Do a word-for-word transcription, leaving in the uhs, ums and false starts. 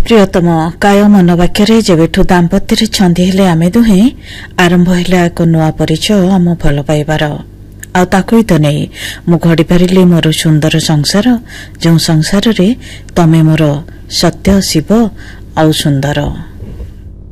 प्रियतम काय मन वाक्य जेबेठू दाम्पत्य छंदी हेले आमे दुहे आरंभ है एक नुआ परिचय आम भल पाइबार आकु तो नहीं मु घड़ी पारिली मोर सुंदर संसार जो संसार रे तमे मोर सत्य शिव आउ सुंदर।